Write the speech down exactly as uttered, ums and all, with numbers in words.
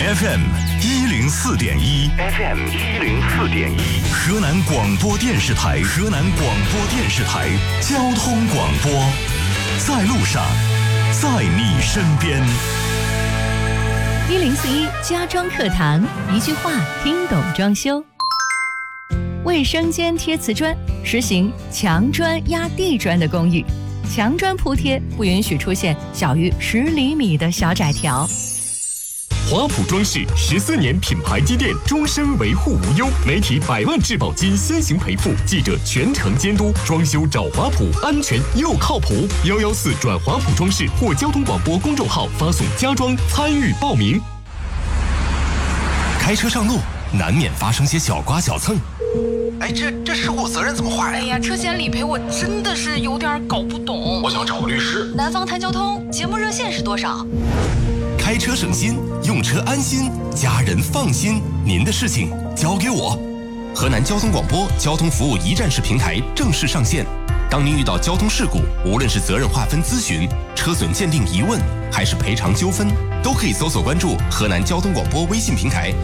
F M 一零四点一 ，F M 一零四点一，河南广播电视台，河南广播电视台交通广播，在路上，在你身边。 一零四一家装课堂，一句话听懂装修。卫生间贴瓷砖，实行墙砖压地砖的公寓，墙砖铺贴不允许出现小于十厘米的小窄条。 华普装饰十四年品牌积淀，终身维护无忧，媒体百万质保金先行赔付，记者全程监督，装修找华普，安全又靠谱。幺幺四转华普装饰或交通广播公众号发送家装参与报名。 开车上路难免发生些小刮小蹭， 哎，这这事故责任怎么划呀？ 哎呀，车险理赔我真的是有点搞不懂。 我想找个律师。 南方谈交通节目热线是多少？ 开车省心，用车安心，家人放心，您的事情交给我。河南交通广播交通服务一站式平台正式上线。当您遇到交通事故，无论是责任划分咨询、车损鉴定疑问，还是赔偿纠纷，都可以搜索关注河南交通广播微信平台。